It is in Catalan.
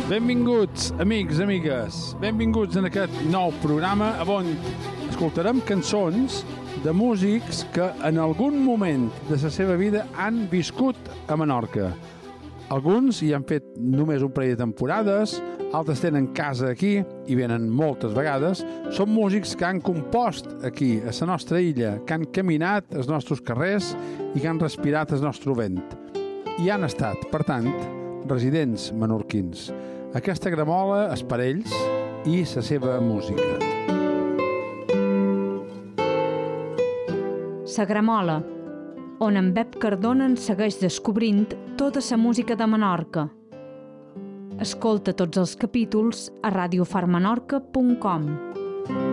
Benvinguts, amics, amigues. Benvinguts en aquest nou programa on escoltarem cançons de músics que en algun moment de la seva vida han viscut a Menorca. Alguns hi han fet només un parell de temporades, altres tenen casa aquí i venen moltes vegades. Són músics que han compost aquí, a la nostra illa, que han caminat als nostres carrers i que han respirat el nostre vent. I han estat, per tant, residents menorquins. Aquesta gramola és per ells i la seva música. La gramola, on en Bep Cardona en segueix descobrint tota la música de Menorca. Escolta tots els capítols a radiofarmenorca.com.